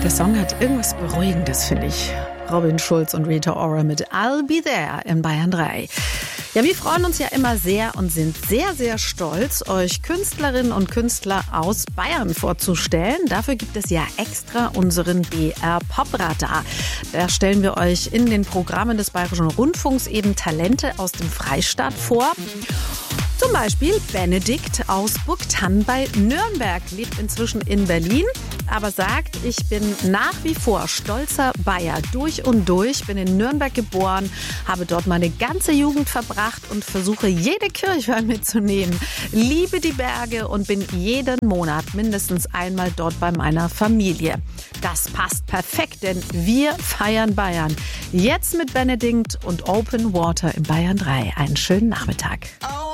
Der Song hat irgendwas Beruhigendes, finde ich. Robin Schulz und Rita Ora mit I'll Be There in Bayern 3. Ja, wir freuen uns ja immer sehr und sind sehr, sehr stolz, euch Künstlerinnen und Künstler aus Bayern vorzustellen. Dafür gibt es ja extra unseren BR Popradar. Da stellen wir euch in den Programmen des Bayerischen Rundfunks eben Talente aus dem Freistaat vor. Zum Beispiel Benedikt aus Burgthann bei Nürnberg, lebt inzwischen in Berlin, aber sagt, ich bin nach wie vor stolzer Bayer durch und durch, bin in Nürnberg geboren, habe dort meine ganze Jugend verbracht und versuche jede Kirche mitzunehmen, liebe die Berge und bin jeden Monat mindestens einmal dort bei meiner Familie. Das passt perfekt, denn wir feiern Bayern. Jetzt mit Benedikt und Open Water in Bayern 3. Einen schönen Nachmittag.